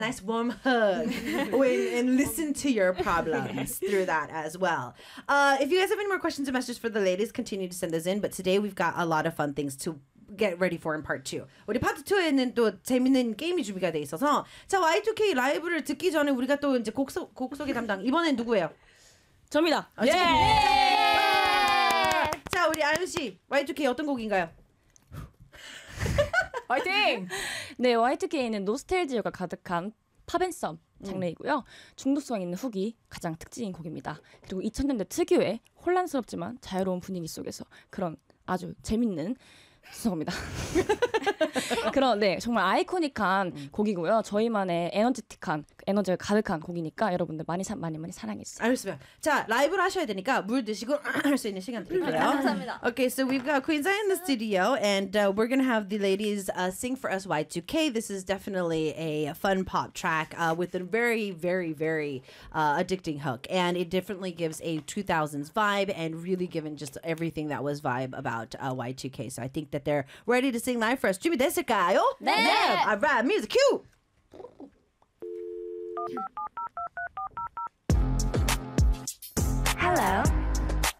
nice warm hug and listen to your problems through that as well. If you guys have any more questions or messages for the ladies, continue to send those in. But today we've got a lot of fun things to get ready for in part 2. 우리 파트 2에는 또 재밌는 게임이 준비가 돼 있어서 자 Y2K 라이브를 듣기 전에 우리가 또 이제 곡 소개 담당 이번엔 누구예요? 접니다. 예! 자 우리 아연 씨 Y2K 어떤 곡인가요? 화이팅! 네, Y2K는 노스텔지어가 가득한 팝앤썸 장르이고요. 중독성 있는 훅이 가장 특징인 곡입니다. 그리고 2000년대 특유의 혼란스럽지만 자유로운 분위기 속에서 그런 아주 재밌는 죄송합니다. 그런 네 정말 아이코닉한 곡이고요. 저희만의 에너지틱한 에너지가 가득한 곡이니까 여러분들 많이 사랑해주세요. 알겠습니다. 자 라이브를 하셔야 되니까 물 드시고 할 수 있는 시간 드릴게요. 감사합니다. Okay, so we've got Queen Zai in the studio, and we're gonna have the ladies sing for us Y2K. This is definitely a fun pop track with a very, very, very addicting hook, and it definitely gives a 2000s vibe and really given just everything that was vibe about Y2K. So I think that they're ready to sing live for us. 준비됐을까요? 네. Alright, music cue. Hello,